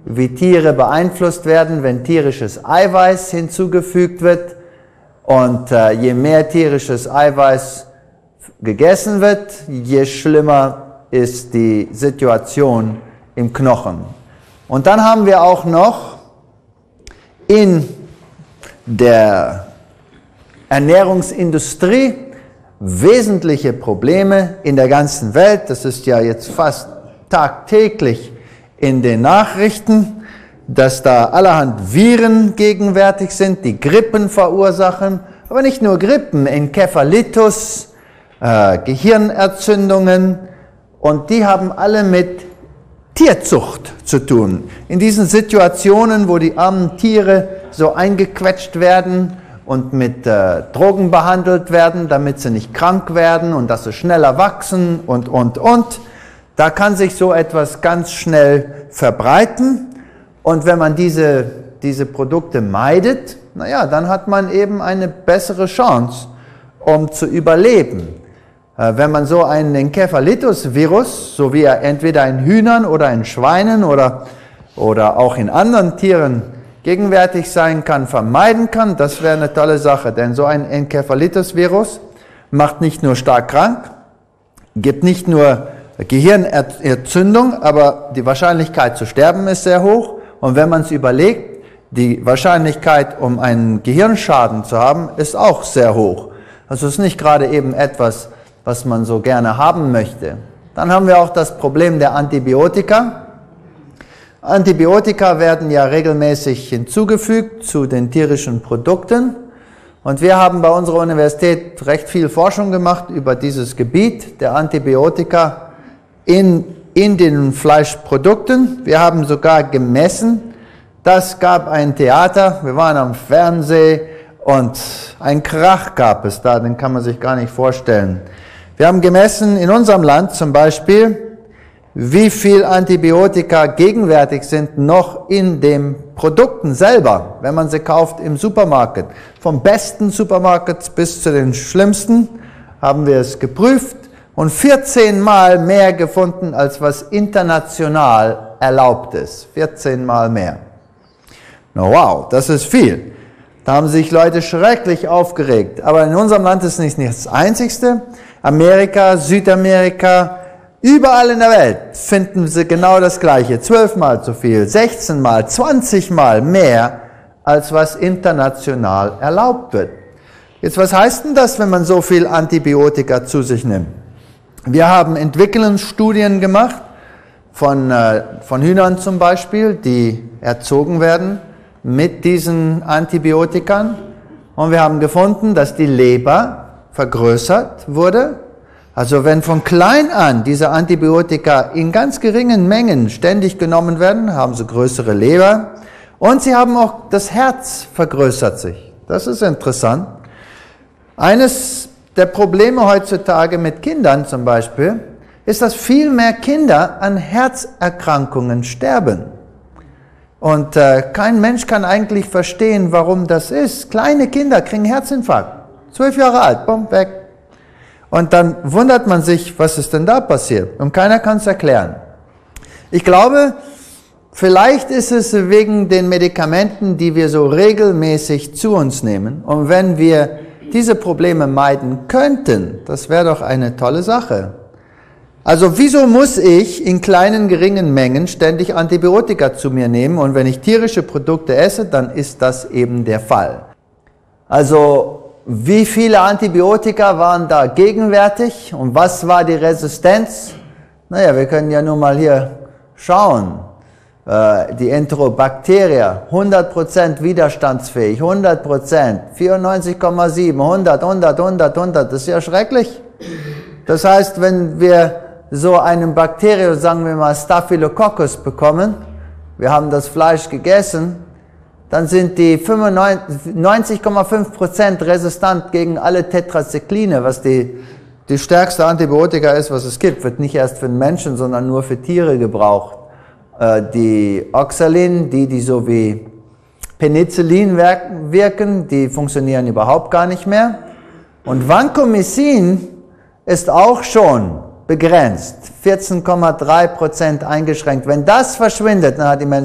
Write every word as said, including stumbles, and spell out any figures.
wie Tiere beeinflusst werden, wenn tierisches Eiweiß hinzugefügt wird. Und äh, je mehr tierisches Eiweiß gegessen wird, je schlimmer ist die Situation im Knochen. Und dann haben wir auch noch in der Ernährungsindustrie wesentliche Probleme in der ganzen Welt. Das ist ja jetzt fast tagtäglich in den Nachrichten, dass da allerhand Viren gegenwärtig sind, die Grippen verursachen, aber nicht nur Grippen, Encephalitis, äh, Gehirnerzündungen, und die haben alle mit Tierzucht zu tun. In diesen Situationen, wo die armen Tiere so eingequetscht werden und mit äh, Drogen behandelt werden, damit sie nicht krank werden und dass sie schneller wachsen und, und, und, da kann sich so etwas ganz schnell verbreiten. Und wenn man diese, diese Produkte meidet, naja, dann hat man eben eine bessere Chance, um zu überleben. Äh, wenn man so einen Encephalitis-Virus, so wie er entweder in Hühnern oder in Schweinen oder, oder auch in anderen Tieren gegenwärtig sein kann, vermeiden kann, das wäre eine tolle Sache. Denn so ein Encephalitis-Virus macht nicht nur stark krank, gibt nicht nur Gehirnerzündung, aber die Wahrscheinlichkeit zu sterben ist sehr hoch. Und wenn man es überlegt, die Wahrscheinlichkeit, um einen Gehirnschaden zu haben, ist auch sehr hoch. Also es ist nicht gerade eben etwas, was man so gerne haben möchte. Dann haben wir auch das Problem der Antibiotika. Antibiotika werden ja regelmäßig hinzugefügt zu den tierischen Produkten. Und wir haben bei unserer Universität recht viel Forschung gemacht über dieses Gebiet der Antibiotika in, in den Fleischprodukten. Wir haben sogar gemessen, das gab ein Theater, wir waren am Fernsehen und ein Krach gab es da, den kann man sich gar nicht vorstellen. Wir haben gemessen in unserem Land zum Beispiel, wie viel Antibiotika gegenwärtig sind noch in den Produkten selber, wenn man sie kauft im Supermarkt. Vom besten Supermarkt bis zu den schlimmsten haben wir es geprüft und vierzehn Mal mehr gefunden, als was international erlaubt ist. vierzehn Mal mehr. Na wow, das ist viel. Da haben sich Leute schrecklich aufgeregt. Aber in unserem Land ist es nicht das Einzigste. Amerika, Südamerika, überall in der Welt finden sie genau das Gleiche. zwölfmal zu viel, sechzehn Mal, zwanzig Mal mehr, als was international erlaubt wird. Jetzt, was heißt denn das, wenn man so viel Antibiotika zu sich nimmt? Wir haben Entwicklungsstudien gemacht von, äh, von Hühnern zum Beispiel, die erzogen werden mit diesen Antibiotikern. Und wir haben gefunden, dass die Leber vergrößert wurde. Also wenn von klein an diese Antibiotika in ganz geringen Mengen ständig genommen werden, haben sie größere Leber. Und sie haben auch, das Herz vergrößert sich. Das ist interessant. Eines der Probleme heutzutage mit Kindern zum Beispiel ist, dass viel mehr Kinder an Herzerkrankungen sterben. Und äh, kein Mensch kann eigentlich verstehen, warum das ist. Kleine Kinder kriegen Herzinfarkt. Zwölf Jahre alt, bumm, weg. Und dann wundert man sich, was ist denn da passiert? Und keiner kann es erklären. Ich glaube, vielleicht ist es wegen den Medikamenten, die wir so regelmäßig zu uns nehmen. Und wenn wir diese Probleme meiden könnten, das wäre doch eine tolle Sache. Also wieso muss ich in kleinen, geringen Mengen ständig Antibiotika zu mir nehmen? Und wenn ich tierische Produkte esse, dann ist das eben der Fall. Also wie viele Antibiotika waren da gegenwärtig und was war die Resistenz? Naja, wir können ja nur mal hier schauen. Äh, die Enterobacteria, hundert Prozent widerstandsfähig, hundert Prozent, vierundneunzig Komma sieben, hundert, hundert, hundert, hundert, das ist ja schrecklich. Das heißt, wenn wir so einen Bakterium, sagen wir mal Staphylococcus bekommen, wir haben das Fleisch gegessen, dann sind die neunzig Komma fünf Prozent resistent gegen alle Tetracycline, was die, die stärkste Antibiotika ist, was es gibt. Wird nicht erst für den Menschen, sondern nur für Tiere gebraucht. Äh, die Oxalin, die, die so wie Penicillin wirken, die funktionieren überhaupt gar nicht mehr. Und Vancomycin ist auch schon begrenzt, vierzehn Komma drei Prozent eingeschränkt. Wenn das verschwindet, dann hat die Menschheit